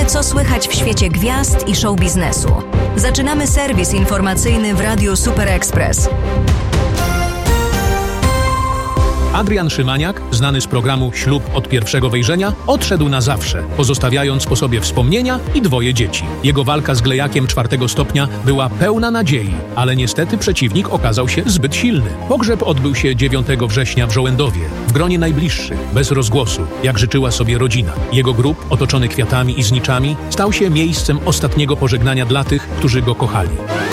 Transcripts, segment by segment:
wiemy, co słychać w świecie gwiazd i show biznesu. Zaczynamy serwis informacyjny w Radiu Super Express. Adrian Szymaniak, znany z programu Ślub od pierwszego wejrzenia, odszedł na zawsze, pozostawiając po sobie wspomnienia i 2 dzieci. Jego walka z glejakiem 4. stopnia była pełna nadziei, ale niestety przeciwnik okazał się zbyt silny. Pogrzeb odbył się 9 września w Żołędowie, w gronie najbliższych, bez rozgłosu, jak życzyła sobie rodzina. Jego grób, otoczony kwiatami i zniczami, stał się miejscem ostatniego pożegnania dla tych, którzy go kochali.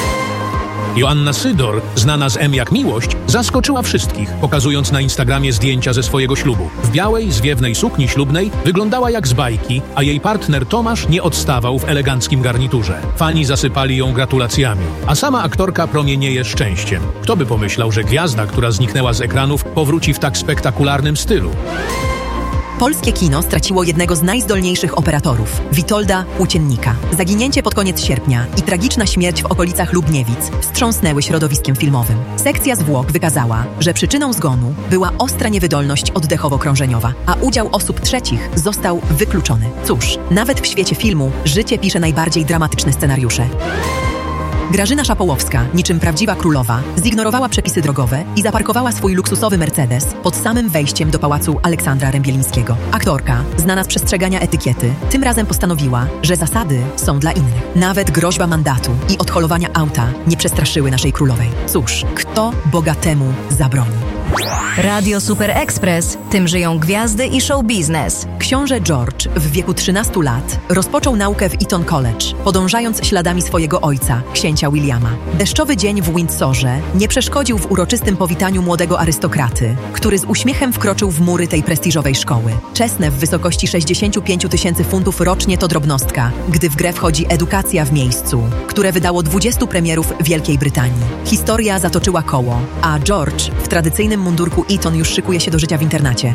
Joanna Sydor, znana z M jak Miłość, zaskoczyła wszystkich, pokazując na Instagramie zdjęcia ze swojego ślubu. W białej, zwiewnej sukni ślubnej wyglądała jak z bajki, a jej partner Tomasz nie odstawał w eleganckim garniturze. Fani zasypali ją gratulacjami, a sama aktorka promienieje szczęściem. Kto by pomyślał, że gwiazda, która zniknęła z ekranów, powróci w tak spektakularnym stylu? Polskie kino straciło jednego z najzdolniejszych operatorów, Witolda Płóciennika. Zaginięcie pod koniec sierpnia i tragiczna śmierć w okolicach Lubniewic wstrząsnęły środowiskiem filmowym. Sekcja zwłok wykazała, że przyczyną zgonu była ostra niewydolność oddechowo-krążeniowa, a udział osób trzecich został wykluczony. Cóż, nawet w świecie filmu życie pisze najbardziej dramatyczne scenariusze. Grażyna Szapołowska, niczym prawdziwa królowa, zignorowała przepisy drogowe i zaparkowała swój luksusowy Mercedes pod samym wejściem do pałacu Aleksandra Rembielińskiego. Aktorka, znana z przestrzegania etykiety, tym razem postanowiła, że zasady są dla innych. Nawet groźba mandatu i odholowania auta nie przestraszyły naszej królowej. Cóż, kto bogatemu zabroni? Radio Super Express, tym żyją gwiazdy i show biznes. Książę George w wieku 13 lat rozpoczął naukę w Eton College, podążając śladami swojego ojca, księcia Williama. Deszczowy dzień w Windsorze nie przeszkodził w uroczystym powitaniu młodego arystokraty, który z uśmiechem wkroczył w mury tej prestiżowej szkoły. Czesne w wysokości 65 000 funtów rocznie to drobnostka, gdy w grę wchodzi edukacja w miejscu, które wydało 20 premierów Wielkiej Brytanii. Historia zatoczyła koło, a George w tradycyjnym mundurku Eton już szykuje się do życia w internacie.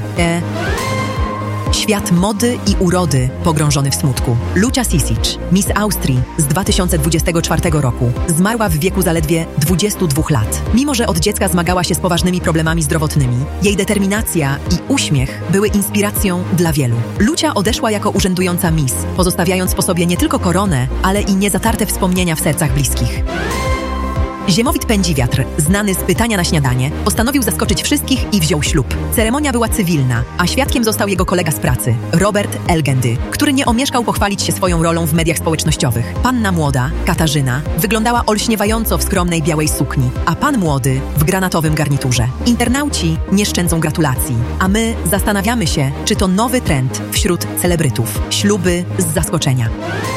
Świat mody i urody pogrążony w smutku. Lucia Sisic, Miss Austrii z 2024 roku, zmarła w wieku zaledwie 22 lat. Mimo że od dziecka zmagała się z poważnymi problemami zdrowotnymi, jej determinacja i uśmiech były inspiracją dla wielu. Lucia odeszła jako urzędująca Miss, pozostawiając po sobie nie tylko koronę, ale i niezatarte wspomnienia w sercach bliskich. Ziemowit Pędziwiatr, znany z Pytania na śniadanie, postanowił zaskoczyć wszystkich i wziął ślub. Ceremonia była cywilna, a świadkiem został jego kolega z pracy, Robert Elgendy, który nie omieszkał pochwalić się swoją rolą w mediach społecznościowych. Panna młoda, Katarzyna, wyglądała olśniewająco w skromnej białej sukni, a pan młody w granatowym garniturze. Internauci nie szczędzą gratulacji, a my zastanawiamy się, czy to nowy trend wśród celebrytów. Śluby z zaskoczenia.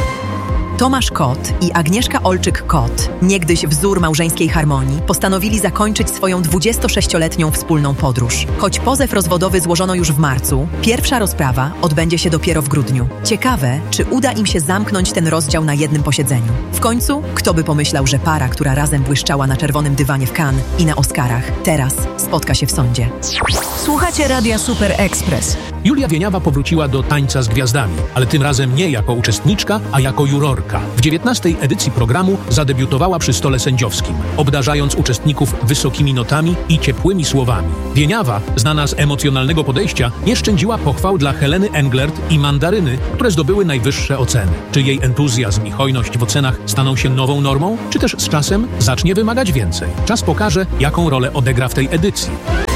Tomasz Kot i Agnieszka Olczyk-Kot, niegdyś wzór małżeńskiej harmonii, postanowili zakończyć swoją 26-letnią wspólną podróż. Choć pozew rozwodowy złożono już w marcu, pierwsza rozprawa odbędzie się dopiero w grudniu. Ciekawe, czy uda im się zamknąć ten rozdział na jednym posiedzeniu. W końcu, kto by pomyślał, że para, która razem błyszczała na czerwonym dywanie w Cannes i na Oscarach, teraz spotka się w sądzie. Słuchacie Radia Super Express. Julia Wieniawa powróciła do Tańca z Gwiazdami, ale tym razem nie jako uczestniczka, a jako jurorka. W 19. edycji programu zadebiutowała przy stole sędziowskim, obdarzając uczestników wysokimi notami i ciepłymi słowami. Wieniawa, znana z emocjonalnego podejścia, nie szczędziła pochwał dla Heleny Englert i Mandaryny, które zdobyły najwyższe oceny. Czy jej entuzjazm i hojność w ocenach staną się nową normą, czy też z czasem zacznie wymagać więcej? Czas pokaże, jaką rolę odegra w tej edycji.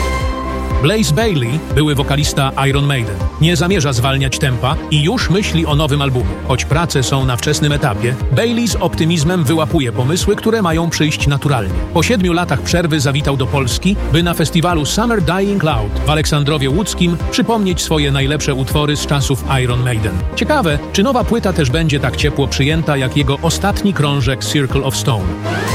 Blaze Bayley, były wokalista Iron Maiden, nie zamierza zwalniać tempa i już myśli o nowym albumie. Choć prace są na wczesnym etapie, Bayley z optymizmem wyłapuje pomysły, które mają przyjść naturalnie. Po 7 latach przerwy zawitał do Polski, by na festiwalu Summer Dying Loud w Aleksandrowie Łódzkim przypomnieć swoje najlepsze utwory z czasów Iron Maiden. Ciekawe, czy nowa płyta też będzie tak ciepło przyjęta jak jego ostatni krążek Circle of Stone.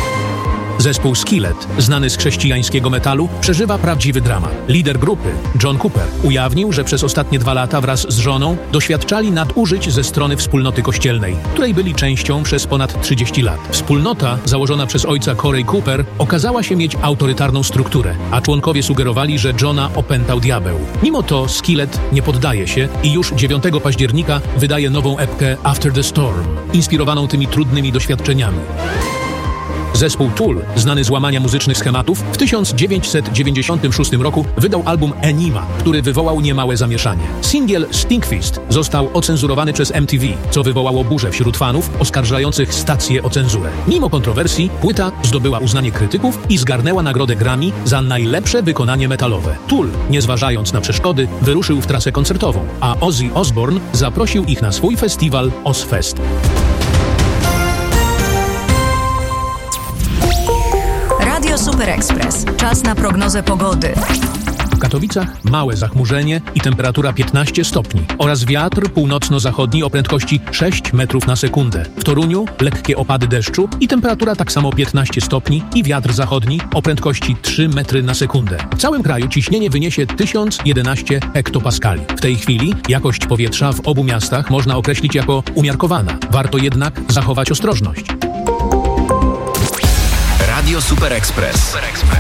Zespół Skillet, znany z chrześcijańskiego metalu, przeżywa prawdziwy dramat. Lider grupy, John Cooper, ujawnił, że przez ostatnie 2 lata wraz z żoną doświadczali nadużyć ze strony wspólnoty kościelnej, której byli częścią przez ponad 30 lat. Wspólnota, założona przez ojca Corey Cooper, okazała się mieć autorytarną strukturę, a członkowie sugerowali, że Johna opętał diabeł. Mimo to Skillet nie poddaje się i już 9 października wydaje nową epkę After the Storm, inspirowaną tymi trudnymi doświadczeniami. Zespół Tool, znany z łamania muzycznych schematów, w 1996 roku wydał album Enima, który wywołał niemałe zamieszanie. Singiel Stinkfist został ocenzurowany przez MTV, co wywołało burzę wśród fanów oskarżających stację o cenzurę. Mimo kontrowersji, płyta zdobyła uznanie krytyków i zgarnęła nagrodę Grammy za najlepsze wykonanie metalowe. Tool, nie zważając na przeszkody, wyruszył w trasę koncertową, a Ozzy Osbourne zaprosił ich na swój festiwal Ozzfest. Radio Super Express. Czas na prognozę pogody. W Katowicach małe zachmurzenie i temperatura 15 stopni oraz wiatr północno-zachodni o prędkości 6 metrów na sekundę. W Toruniu lekkie opady deszczu i temperatura tak samo 15 stopni i wiatr zachodni o prędkości 3 metry na sekundę. W całym kraju ciśnienie wyniesie 1011 hektopaskali. W tej chwili jakość powietrza w obu miastach można określić jako umiarkowana. Warto jednak zachować ostrożność. Radio Super Express.